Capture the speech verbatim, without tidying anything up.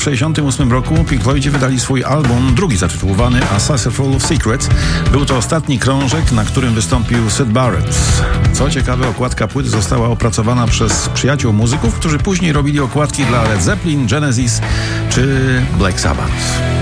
W tysiąc dziewięćset sześćdziesiątym ósmym roku Pink Floydzi wydali swój album, drugi zatytułowany A Saucer Full of Secrets. Był to ostatni krążek, na którym wystąpił Syd Barrett. Co ciekawe, okładka płyty została opracowana przez przyjaciół muzyków, którzy później robili okładki dla Led Zeppelin, Genesis czy Black Sabbath.